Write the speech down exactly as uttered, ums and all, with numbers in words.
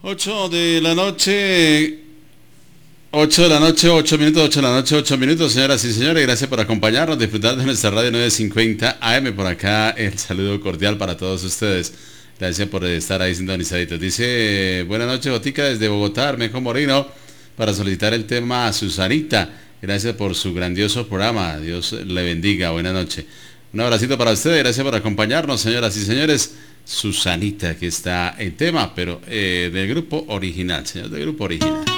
ocho de la noche, ocho de la noche, ocho minutos, ocho de la noche, ocho minutos, señoras y señores, gracias por acompañarnos, disfrutar de nuestra radio nueve cincuenta A M, por acá el saludo cordial para todos ustedes, gracias por estar ahí sintonizaditos. Dice, buenas noches, Botica, desde Bogotá, Armejo Moreno, para solicitar el tema a Susanita, gracias por su grandioso programa, Dios le bendiga, buenas noches. Un abracito para ustedes, gracias por acompañarnos, señoras y señores. Susanita, que está en tema, pero eh, del grupo original, señor, del grupo original.